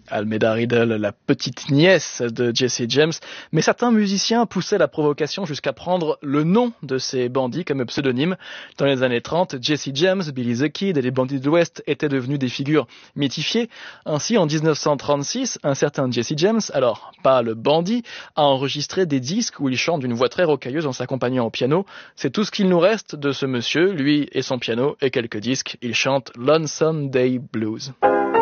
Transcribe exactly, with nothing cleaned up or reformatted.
Almeda Riddle, la petite nièce de Jesse James, mais certains musiciens poussaient la provocation jusqu'à prendre le nom de ces bandits comme pseudonyme. Dans les années trente, Jesse James, Billy the Kid et les bandits de l'Ouest étaient devenus des figures mythifiées. Ainsi, en dix-neuf cent trente-six, un certain Jesse James, alors pas le bandit, a enregistré des disques où il chante d'une voix très rocailleuse en s'accompagnant au piano. C'est tout ce qu'il nous reste de ce monsieur, lui et son piano et quelques disques. Il chante Lonesome Day Blues.